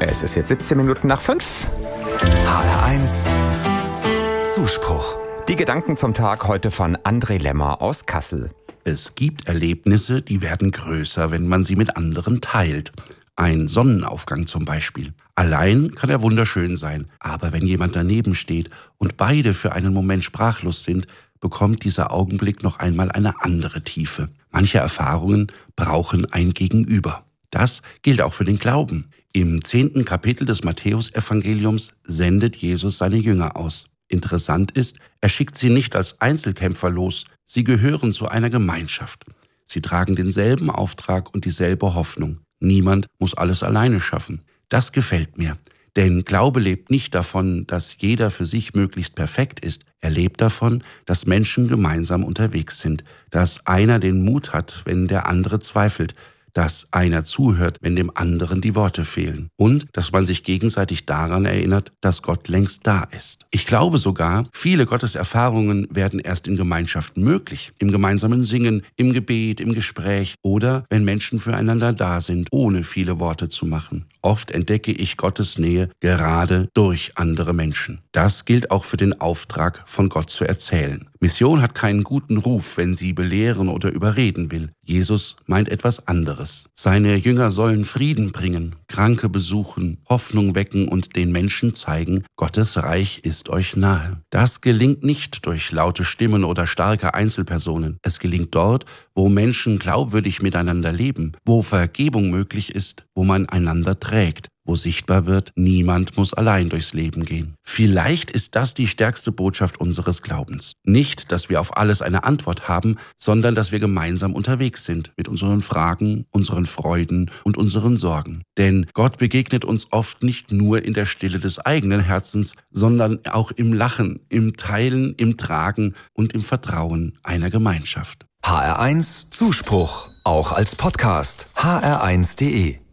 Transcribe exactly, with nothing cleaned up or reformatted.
Es ist jetzt siebzehn Minuten nach fünf. H R eins Zuspruch. Die Gedanken zum Tag heute von André Lemmer aus Kassel. Es gibt Erlebnisse, die werden größer, wenn man sie mit anderen teilt. Ein Sonnenaufgang zum Beispiel. Allein kann er wunderschön sein, aber wenn jemand daneben steht und beide für einen Moment sprachlos sind, bekommt dieser Augenblick noch einmal eine andere Tiefe. Manche Erfahrungen brauchen ein Gegenüber. Das gilt auch für den Glauben. Im zehnten Kapitel des Matthäusevangeliums sendet Jesus seine Jünger aus. Interessant ist, er schickt sie nicht als Einzelkämpfer los, sie gehören zu einer Gemeinschaft. Sie tragen denselben Auftrag und dieselbe Hoffnung. Niemand muss alles alleine schaffen. Das gefällt mir, denn Glaube lebt nicht davon, dass jeder für sich möglichst perfekt ist. Er lebt davon, dass Menschen gemeinsam unterwegs sind, dass einer den Mut hat, wenn der andere zweifelt, dass einer zuhört, wenn dem anderen die Worte fehlen und dass man sich gegenseitig daran erinnert, dass Gott längst da ist. Ich glaube sogar, viele Gotteserfahrungen werden erst in Gemeinschaften möglich, im gemeinsamen Singen, im Gebet, im Gespräch oder wenn Menschen füreinander da sind, ohne viele Worte zu machen. Oft entdecke ich Gottes Nähe gerade durch andere Menschen. Das gilt auch für den Auftrag, von Gott zu erzählen. Mission hat keinen guten Ruf, wenn sie belehren oder überreden will. Jesus meint etwas anderes. Seine Jünger sollen Frieden bringen, Kranke besuchen, Hoffnung wecken und den Menschen zeigen, Gottes Reich ist euch nahe. Das gelingt nicht durch laute Stimmen oder starke Einzelpersonen. Es gelingt dort, wo Menschen glaubwürdig miteinander leben, wo Vergebung möglich ist, wo man einander trägt, wo sichtbar wird, niemand muss allein durchs Leben gehen. Vielleicht ist das die stärkste Botschaft unseres Glaubens. Nicht, dass wir auf alles eine Antwort haben, sondern dass wir gemeinsam unterwegs sind mit unseren Fragen, unseren Freuden und unseren Sorgen. Denn Gott begegnet uns oft nicht nur in der Stille des eigenen Herzens, sondern auch im Lachen, im Teilen, im Tragen und im Vertrauen einer Gemeinschaft. H R eins Zuspruch, auch als Podcast. H R eins punkt de